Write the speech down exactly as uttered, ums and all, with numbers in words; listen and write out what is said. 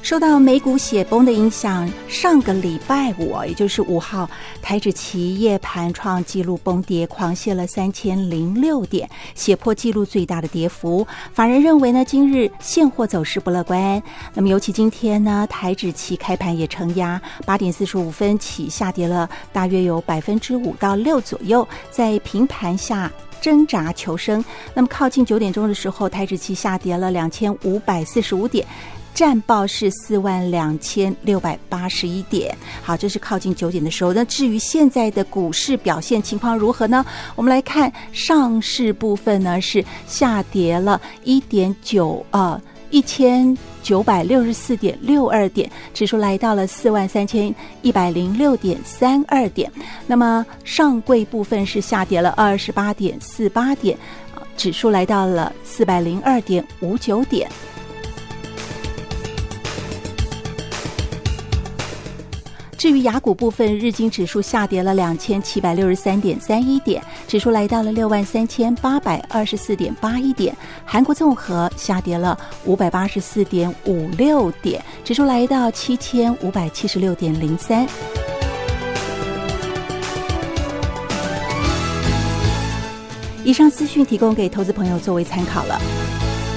受到美股血崩的影响，上个礼拜五，也就是五号，台指期夜盘创纪录崩跌，狂泻了三千零六点，血破纪录最大的跌幅。法人认为呢，今日现货走势不乐观。那么尤其今天呢，台指期开盘也承压，八点四十五分起下跌了大约有百分之五到六左右，在平盘下挣扎求生。那么靠近九点钟的时候，台指期下跌了两千五百四十五点。战报是四万两千六百八十一点。好，这是靠近九点的时候。那至于现在的股市表现情况如何呢？我们来看上市部分呢，是下跌了一点九呃一千九百六十四点六二点，指数来到了四万三千一百零六点三二点。那么上柜部分是下跌了二十八点四八点，指数来到了四百零二点五九点。至于雅股部分，日经指数下跌了两千七百六十三点三一点，指数来到了六万三千八百二十四点八一点。韩国综合下跌了五百八十四点五六点，指数来到七千五百七十六点零三。以上资讯提供给投资朋友作为参考了。